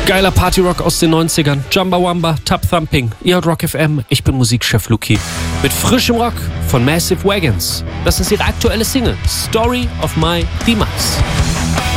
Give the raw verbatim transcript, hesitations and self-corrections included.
Geiler Partyrock aus den neunzigern. Jumba Wamba, Tub Thumping. Ihr hört Rock F M. Ich bin Musikchef Luki. Mit frischem Rock von Massive Wagons. Das ist ihre aktuelle Single. Story of My Demise.